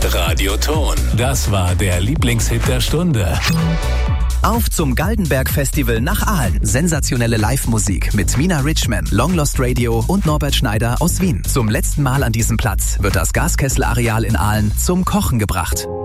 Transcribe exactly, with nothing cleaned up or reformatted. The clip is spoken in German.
Radioton. Das war der Lieblingshit der Stunde. Auf zum Galdenberg-Festival nach Aalen. Sensationelle Live-Musik mit Mina Richman, Long Lost Radio und Norbert Schneider aus Wien. Zum letzten Mal an diesem Platz wird das Gaskessel-Areal in Aalen zum Kochen gebracht.